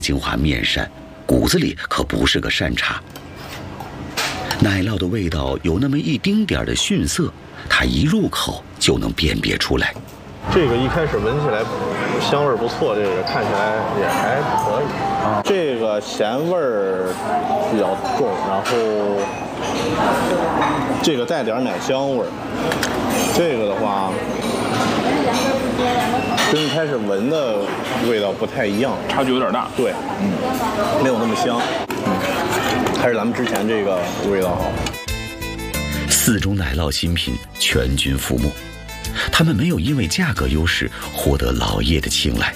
金华面善，骨子里可不是个善茬。奶酪的味道有那么一丁点的逊色，他一入口就能辨别出来。 这个一开始闻起来香味不错，这个看起来也还可以啊。这个咸味儿比较重，然后这个带点奶香味儿。这个的话，跟一开始闻的味道不太一样， 差距有点大。 对，没有那么香，还是咱们之前这个味道好。 4种奶酪新品全军覆没，他们没有因为价格优势获得老叶的青睐。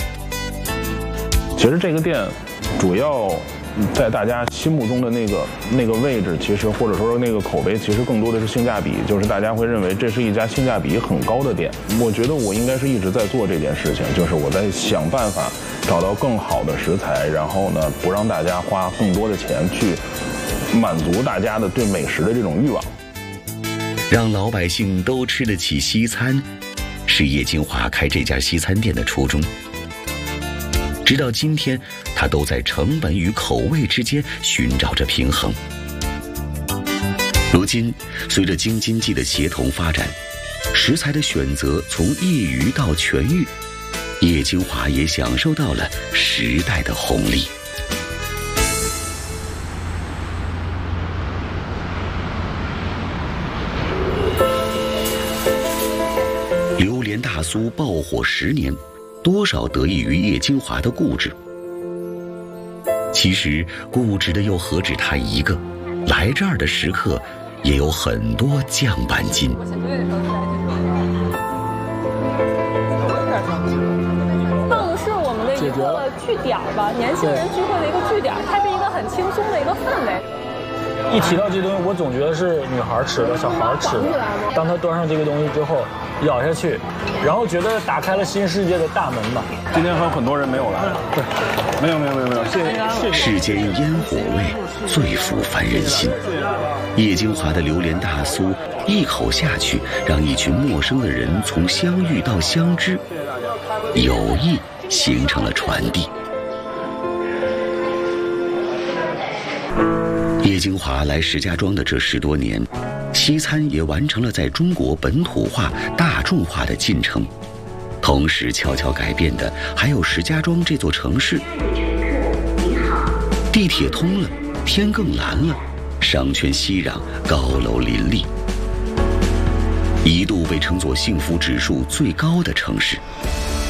其实这个店主要在大家心目中的那个位置，其实或者说那个口碑，其实更多的是性价比，就是大家会认为这是一家性价比很高的店。我觉得我应该是一直在做这件事情，就是我在想办法找到更好的食材，然后呢不让大家花更多的钱去满足大家的对美食的这种欲望。 让老百姓都吃得起西餐，是叶金华开这家西餐店的初衷。直到今天，他都在成本与口味之间寻找着平衡。如今，随着京津冀的协同发展，食材的选择从业余到全域，叶金华也享受到了时代的红利。榴莲大酥爆火10年，多少得益于叶金华的固执。其实固执的又何止他一个，来这儿的食客也有很多酱板筋。 放的是我们的一个据点吧，年轻人聚会的一个据点，它是一个很轻松的一个氛围。 一提到这东西，我总觉得是女孩吃的，小孩吃的。当他端上这个东西之后，咬下去，然后觉得打开了新世界的大门吧。 今天还有很多人没有来，对，没有，谢谢。 世间烟火味，最抚凡人心。叶金华的榴莲大酥，一口下去，让一群陌生的人从相遇到相知，友谊形成了传递。叶金华来石家庄的这10多年，西餐也完成了在中国本土化、大众化的进程。同时悄悄改变的还有石家庄这座城市。地铁通了，天更蓝了，商圈熙攘，高楼林立，一度被称作幸福指数最高的城市。